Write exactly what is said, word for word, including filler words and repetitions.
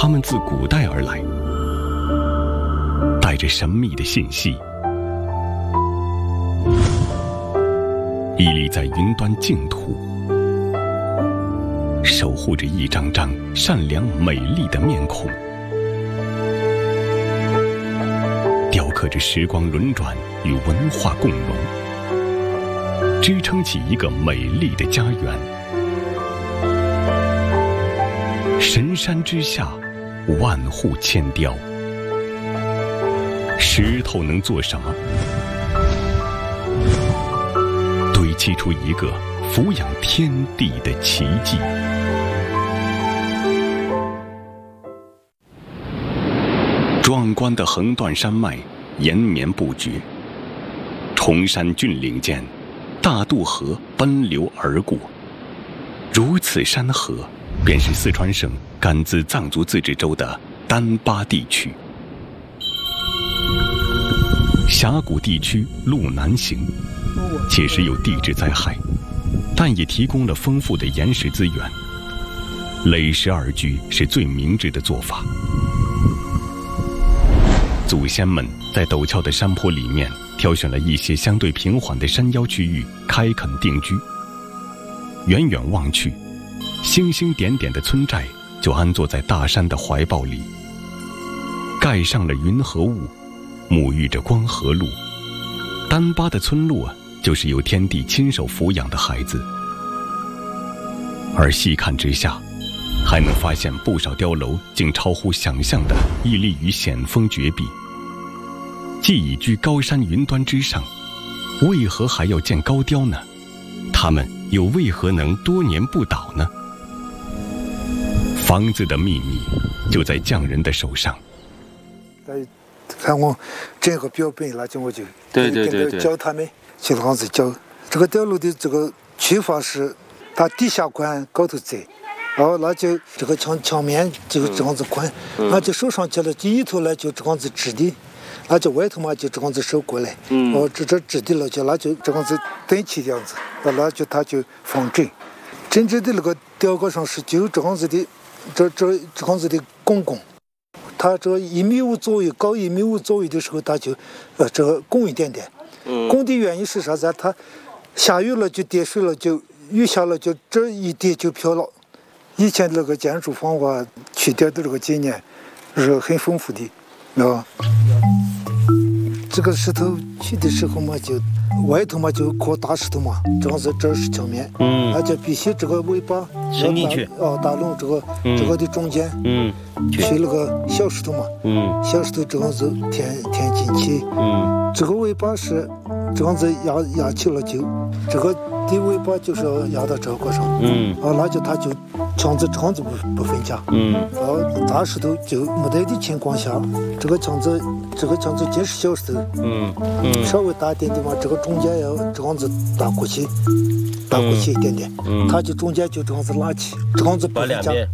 它们自古代而来，带着神秘的信息，屹立在云端净土，守护着一张张善良美丽的面孔，雕刻着时光轮转与文化共荣，支撑起一个美丽的家园。神山之下，万户千雕，石头能做什么？堆砌出一个俯仰天地的奇迹。壮观的横断山脉延绵不绝，崇山峻岭间，大渡河奔流而过。如此山河，便是四川省甘孜藏族自治州的丹巴地区。峡谷地区路难行，且时有地质灾害，但也提供了丰富的岩石资源。垒石而居是最明智的做法。祖先们在陡峭的山坡里面挑选了一些相对平缓的山腰区域开垦定居。远远望去，星星点点的村寨就安坐在大山的怀抱里，盖上了云和雾，沐浴着光和露。丹巴的村落就是由天地亲手抚养的孩子。而细看之下，还能发现不少碉楼竟超乎想象地屹立于险峰绝壁。既已居高山云端之上，为何还要建高碉呢？它们又为何能多年不倒呢？房子的秘密就在匠人的手上。 看我这个标本了，就我就对对对对教他们就这样子教。这个碉楼的这个取法是，它地下宽，高头窄，然后那就这个墙墙面就这样子宽， 嗯、 那就收上去了，就一头呢就这样子直的，那就外头嘛就这样子收过来，嗯，哦这这直的了就那就这样子蹲起这样子，那就它就方正。真正的那个吊高上是就这样子的，这这这样子的拱拱。它这一米五左右，高一米五左右的时候，它就，呃，这个拱一点点。嗯。拱的原因是啥子？它下雨了就跌水了，就雨下了就这一跌就飘了。以前那个建筑方法去掉的这个经验是很丰富的，啊。这个石头去的时候嘛，就外头嘛就刻大石头嘛，这样子这是墙面，嗯，那就必须这个尾巴伸进去， 哦，打拢这个、嗯、这个的中间，嗯，取那个小石头嘛，嗯，小石头这样子填填进去，嗯，这个尾巴是这样子压压起了就，这个的尾巴就是要压到这个上，嗯，啊，那就它就墙子这样子不不分家，嗯，然后大石头就没得的情况下，这个墙子这个墙子尽是小石头，嗯嗯，稍微大一点的嘛，这个中间要这样子打过去，打过去一点点，嗯，它就中间就这样子拉起，这样子不分家。